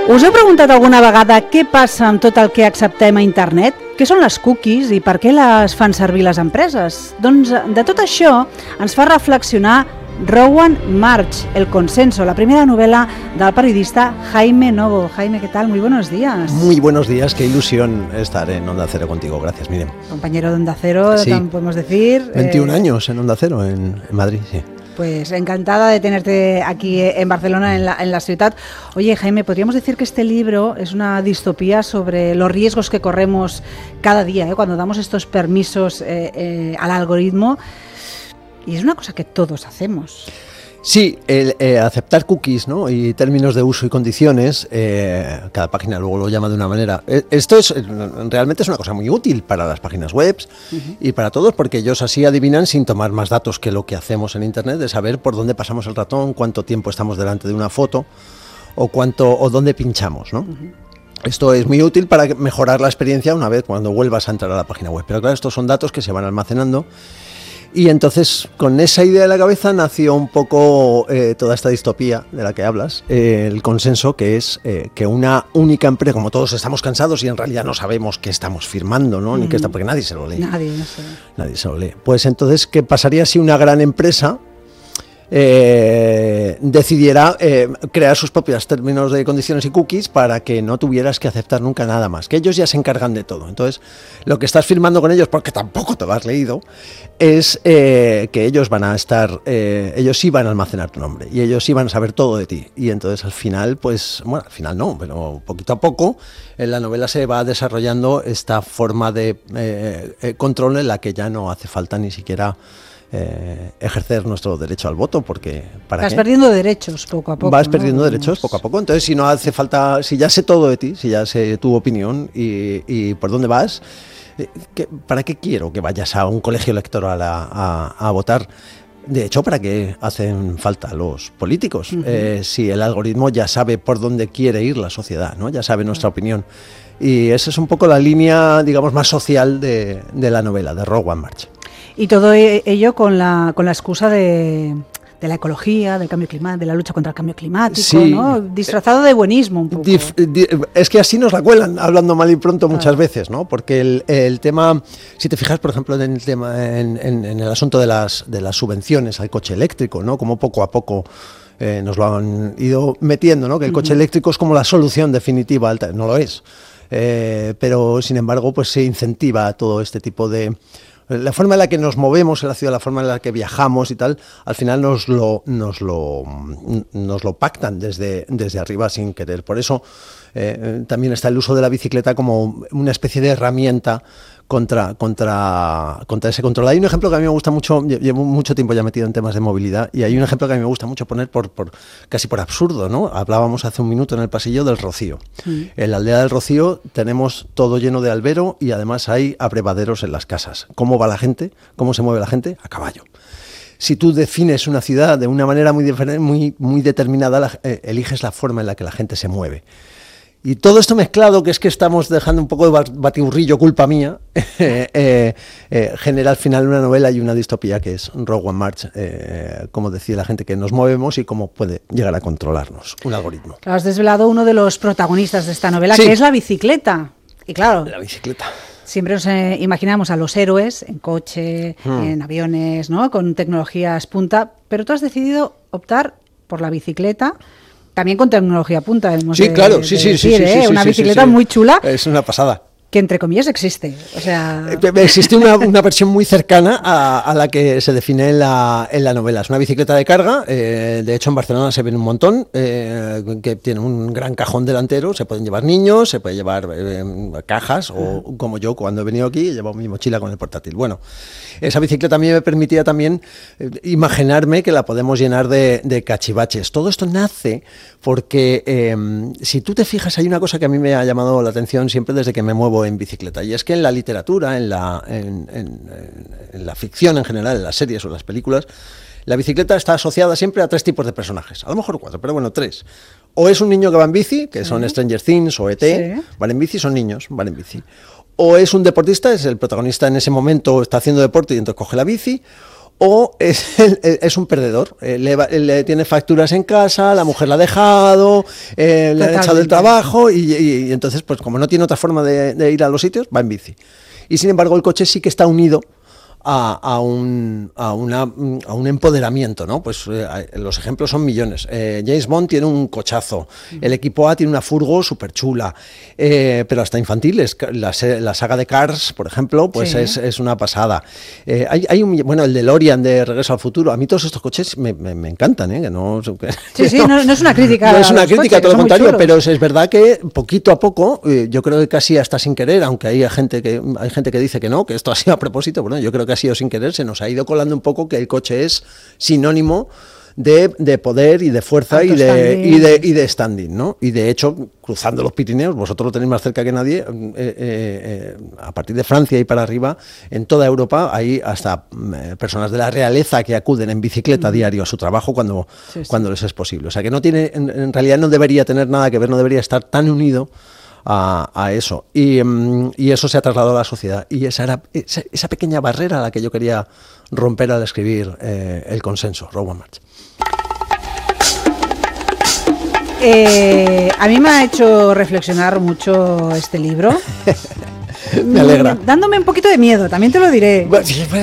Us heu preguntat alguna vegada què passa amb tot el que acceptem a internet? Què són les cookies i per què les fan servir les empreses? Doncs de tot això ens fa reflexionar Rowan March, El consenso, la primera novela del periodista Jaime Novo. Jaime, ¿qué tal? Muy buenos días. Muy buenos días, qué ilusión estar en Onda Cero contigo. Gracias, Miriam. Compañero de Onda Cero, sí. Podemos decir. 21 años en Onda Cero, en Madrid, sí. Pues encantada de tenerte aquí en Barcelona, en la ciudad. Oye, Jaime, ¿podríamos decir que este libro es una distopía sobre los riesgos que corremos cada día, cuando damos estos permisos al algoritmo? Y es una cosa que todos hacemos. Sí, aceptar cookies, ¿no? Y términos de uso y condiciones, cada página luego lo llama de una manera. Esto realmente es una cosa muy útil para las páginas web y para todos, porque ellos así adivinan sin tomar más datos que lo que hacemos en Internet, de saber por dónde pasamos el ratón, cuánto tiempo estamos delante de una foto o dónde pinchamos, ¿no? Esto es muy útil para mejorar la experiencia una vez cuando vuelvas a entrar a la página web. Pero claro, estos son datos que se van almacenando. Y entonces, con esa idea en la cabeza, nació un poco toda esta distopía de la que hablas, el consenso, que es que una única empresa, como todos estamos cansados y en realidad no sabemos qué estamos firmando, ¿no? Ni qué está, porque nadie se lo lee. Nadie se lo lee. Pues entonces, ¿qué pasaría si una gran empresa decidiera crear sus propios términos de condiciones y cookies para que no tuvieras que aceptar nunca nada más, que ellos ya se encargan de todo? Entonces, lo que estás firmando con ellos, porque tampoco te lo has leído, es que ellos van a estar, ellos sí van a almacenar tu nombre y ellos sí van a saber todo de ti. Y entonces al final, pues, bueno, al final no, pero poquito a poco en la novela se va desarrollando esta forma de control en la que ya no hace falta ni siquiera ejercer nuestro derecho al voto, porque vas perdiendo derechos poco a poco. Vas perdiendo derechos poco a poco. Entonces, si no hace falta, si ya sé todo de ti, si ya sé tu opinión y por dónde vas, ¿para qué quiero que vayas a un colegio electoral a votar? De hecho, ¿para qué hacen falta los políticos? Si el algoritmo ya sabe por dónde quiere ir la sociedad, ¿no? Ya sabe nuestra opinión. Y esa es un poco la línea, digamos, más social de la novela, de Rowan March. Y todo ello con la excusa de la ecología, del cambio climático, de la lucha contra el cambio climático, sí, ¿no? Disfrazado de buenismo un poco. Es que así nos la cuelan, hablando mal y pronto muchas veces, ¿no? Porque el tema, si te fijas, por ejemplo, en el tema, en el asunto de las subvenciones al coche eléctrico, ¿no? Como poco a poco nos lo han ido metiendo, ¿no? Que el coche eléctrico es como la solución definitiva, no lo es. Pero sin embargo, pues se incentiva todo este tipo de... La forma en la que nos movemos en la ciudad, la forma en la que viajamos y tal, al final nos lo pactan desde arriba sin querer. Por eso también está el uso de la bicicleta como una especie de herramienta contra ese control. Hay un ejemplo que a mí me gusta mucho, llevo mucho tiempo ya metido en temas de movilidad, y hay un ejemplo que a mí me gusta mucho poner casi por absurdo, ¿no? Hablábamos hace un minuto en el pasillo del Rocío. En la aldea del Rocío tenemos todo lleno de albero y además hay abrevaderos en las casas. ¿Cómo va la gente? ¿Cómo se mueve la gente? A caballo. Si tú defines una ciudad de una manera muy diferente, muy determinada, eliges la forma en la que la gente se mueve. Y todo esto mezclado, que es que estamos dejando un poco de batiburrillo, culpa mía, genera al final una novela y una distopía que es Rowan March, como decía la gente, que nos movemos y cómo puede llegar a controlarnos un algoritmo. Claro, has desvelado uno de los protagonistas de esta novela, sí, que es la bicicleta. Y claro, la bicicleta. Siempre nos imaginamos a los héroes en coche, en aviones, ¿no? Con tecnologías punta, pero tú has decidido optar por la bicicleta. También con tecnología punta, sí, claro, sí, una bicicleta muy chula. Es una pasada. Que entre comillas existe. O sea... Existe una versión muy cercana a la que se define en la novela. Es una bicicleta de carga, de hecho en Barcelona se ven un montón, que tiene un gran cajón delantero, se pueden llevar niños, se puede llevar cajas, o como yo cuando he venido aquí he llevado mi mochila con el portátil. Bueno, esa bicicleta a mí me permitía también imaginarme que la podemos llenar de cachivaches. Todo esto nace porque si tú te fijas, hay una cosa que a mí me ha llamado la atención siempre desde que me muevo en bicicleta, y es que en la literatura, en la ficción en general, en las series o las películas, la bicicleta está asociada siempre a 3 tipos de personajes, a lo mejor 4, pero bueno, 3. O es un niño que va en bici, que son Stranger Things o E.T., van en bici, son niños, van en bici. O es un deportista, es el protagonista en ese momento, está haciendo deporte y entonces coge la bici. o es un perdedor. Le tiene facturas en casa, la mujer la ha dejado, le han echado del trabajo y entonces, pues como no tiene otra forma de ir a los sitios, va en bici. Y sin embargo, el coche sí que está unido a un empoderamiento, ¿no? Pues los ejemplos son millones. James Bond tiene un cochazo, el equipo A tiene una furgo súper chula, pero hasta infantiles. La saga de Cars, por ejemplo, pues sí, es una pasada. Bueno, el DeLorean de Regreso al Futuro. A mí todos estos coches me encantan, ¿eh? No es una crítica. No es una crítica, todo lo contrario, pero es verdad que poquito a poco, yo creo que casi hasta sin querer, aunque hay gente que dice que no, que esto ha sido a propósito, bueno, yo creo que ha sido sin querer, se nos ha ido colando un poco que el coche es sinónimo de poder y de fuerza y de standing, ¿no? Y de hecho, cruzando los Pirineos, vosotros lo tenéis más cerca que nadie, a partir de Francia y para arriba, en toda Europa hay hasta personas de la realeza que acuden en bicicleta diario a su trabajo cuando les es posible. O sea que no tiene, en realidad no debería tener nada que ver, no debería estar tan unido a eso, y eso se ha trasladado a la sociedad, y esa era esa pequeña barrera a la que yo quería romper al escribir el consenso, Rogue One March. A mí me ha hecho reflexionar mucho este libro. Me alegra. Dándome un poquito de miedo, también te lo diré.